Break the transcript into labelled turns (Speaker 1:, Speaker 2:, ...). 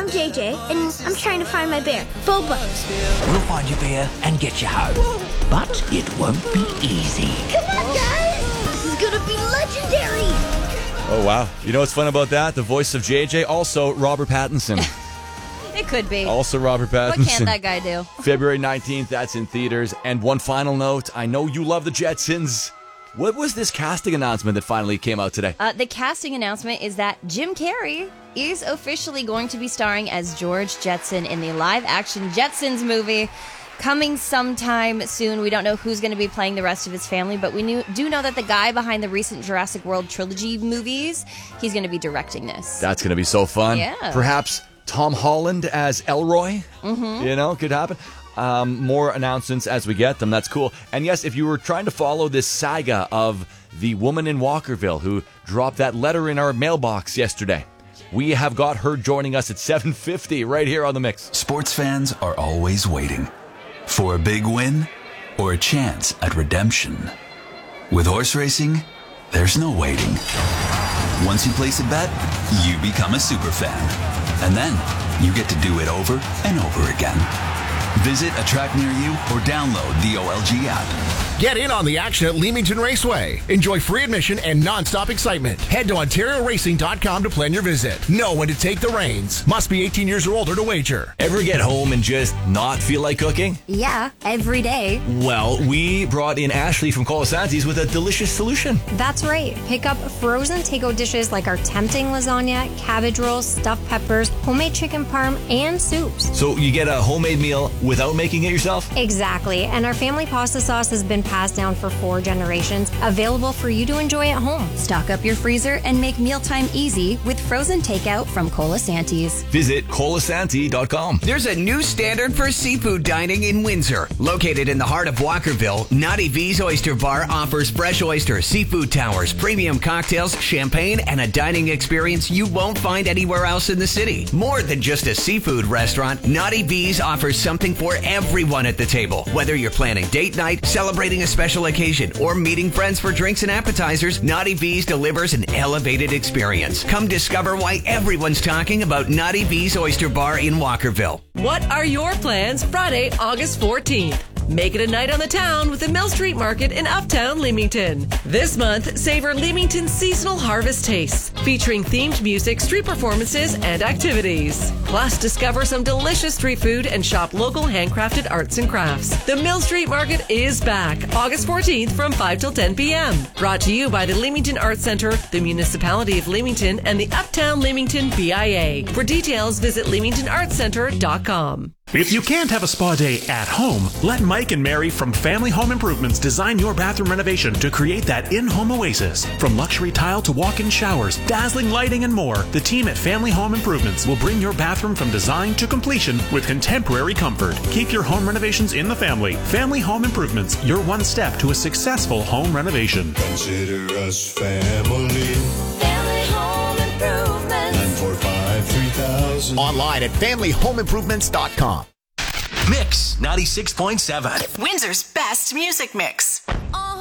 Speaker 1: I'm JJ, and I'm trying to find my bear, Bobo.
Speaker 2: We'll find your bear and get you home. But it won't be easy.
Speaker 1: Come on, guys! This is gonna be legendary!
Speaker 3: Oh, wow. You know what's fun about that? The voice of JJ, also Robert Pattinson.
Speaker 4: It could be.
Speaker 3: Also Robert Pattinson.
Speaker 4: What can't that guy do?
Speaker 3: February 19th, that's in theaters. And one final note, I know you love the Jetsons. What was this casting announcement that finally came out today?
Speaker 4: The casting announcement is that Jim Carrey is officially going to be starring as George Jetson in the live-action Jetsons movie coming sometime soon. We don't know who's going to be playing the rest of his family, but we do know that the guy behind the recent Jurassic World trilogy movies, he's going to be directing this.
Speaker 3: That's going to be so fun.
Speaker 4: Yeah.
Speaker 3: Perhaps Tom Holland as Elroy?
Speaker 4: Mm-hmm.
Speaker 3: You know, could happen. More announcements as we get them. That's cool. And yes, if you were trying to follow this saga of the woman in Walkerville who dropped that letter in our mailbox yesterday, we have got her joining us at 7:50 right here on The Mix.
Speaker 5: Sports fans are always waiting for a big win or a chance at redemption. With horse racing, there's no waiting. Once you place a bet, you become a super fan. And then you get to do it over and over again. Visit a track near you or download the OLG app.
Speaker 6: Get in on the action at Leamington Raceway. Enjoy free admission and non-stop excitement. Head to OntarioRacing.com to plan your visit. Know when to take the reins. Must be 18 years or older to wager.
Speaker 3: Ever get home and just not feel like cooking?
Speaker 7: Yeah, every day.
Speaker 3: Well, we brought in Ashley from Colasanti's with a delicious solution.
Speaker 7: That's right. Pick up frozen takeout dishes like our tempting lasagna, cabbage rolls, stuffed peppers, homemade chicken parm, and soups.
Speaker 3: So you get a homemade meal without making it yourself?
Speaker 7: Exactly. And our family pasta sauce has been passed down for 4 generations, available for you to enjoy at home.
Speaker 8: Stock up your freezer and make mealtime easy with frozen takeout from Colasanti's.
Speaker 3: Visit colasanti.com.
Speaker 2: There's a new standard for seafood dining in Windsor. Located in the heart of Walkerville, Naughty V's Oyster Bar offers fresh oysters, seafood towers, premium cocktails, champagne, and a dining experience you won't find anywhere else in the city. More than just a seafood restaurant, Naughty V's offers something for everyone at the table. Whether you're planning date night, celebrating a special occasion, or meeting friends for drinks and appetizers, Naughty V's delivers an elevated experience. Come discover why everyone's talking about Naughty V's Oyster Bar in Walkerville.
Speaker 9: What are your plans Friday, August 14th? Make it a night on the town with the Mill Street Market in Uptown Leamington. This month, savor Leamington's seasonal harvest tastes, featuring themed music, street performances, and activities. Plus, discover some delicious street food and shop local handcrafted arts and crafts. The Mill Street Market is back, August 14th from 5 till 10 p.m. Brought to you by the Leamington Arts Center, the Municipality of Leamington, and the Uptown Leamington BIA. For details, visit leamingtonartscenter.com.
Speaker 10: If you can't have a spa day at home, let Mike and Mary from Family Home Improvements design your bathroom renovation to create that in-home oasis. From luxury tile to walk-in showers, dazzling lighting, and more, the team at Family Home Improvements will bring your bathroom from design to completion with contemporary comfort. Keep your home renovations in the family. Family Home Improvements, your one step to a successful home renovation.
Speaker 11: Consider us family.
Speaker 12: Family Home Improvements.
Speaker 11: 945-3000.
Speaker 6: Online at familyhomeimprovements.com.
Speaker 13: Mix 96.7.
Speaker 14: Windsor's best music mix.